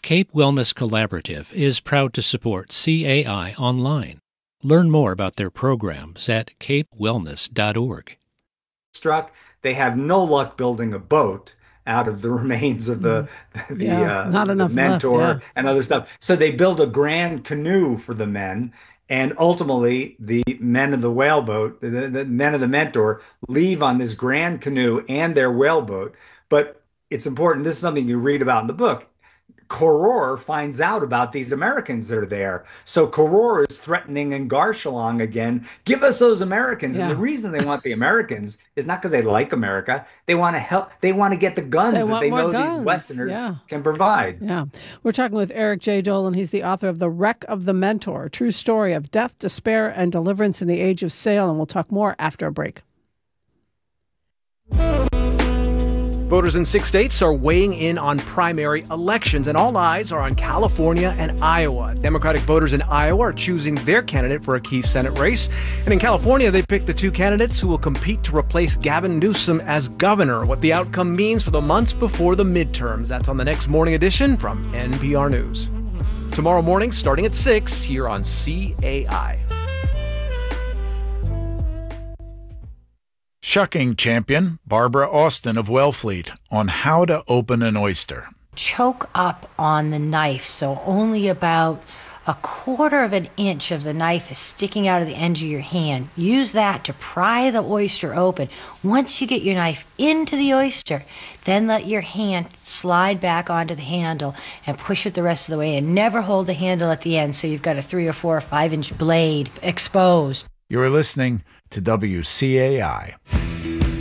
Cape Wellness Collaborative is proud to support CAI Online. Learn more about their programs at capewellness.org. They have no luck building a boat out of the remains of the not enough Mentor left, and other stuff. So they build a grand canoe for the men. And ultimately, the men of the whaleboat, the men of the Mentor, leave on this grand canoe and their whaleboat. But it's important. This is something you read about in the book. Koror finds out about these Americans that are there. So Koror is threatening Ngarlshaalong again. Give us those Americans. And the reason they want the Americans is not because they like America. They want to help. They want to get the guns that they know these Westerners can provide. Yeah. We're talking with Eric J. Dolin. He's the author of The Wreck of the Mentor, a true story of death, despair, and deliverance in the age of sail. And we'll talk more after a break. Voters in 6 states are weighing in on primary elections, and all eyes are on California and Iowa. Democratic voters in Iowa are choosing their candidate for a key Senate race. And in California, they picked the two candidates who will compete to replace Gavin Newsom as governor. What the outcome means for the months before the midterms. That's on the next morning edition from NPR News. Tomorrow morning, starting at 6, here on CAI. Shucking champion Barbara Austin of Wellfleet on how to open an oyster. Choke up on the knife, so only about 1/4 of an inch of the knife is sticking out of the end of your hand. Use that to pry the oyster open. Once you get your knife into the oyster, then let your hand slide back onto the handle and push it the rest of the way, and never hold the handle at the end so you've got a 3 or 4 or 5 inch blade exposed. You're listening to WCAI.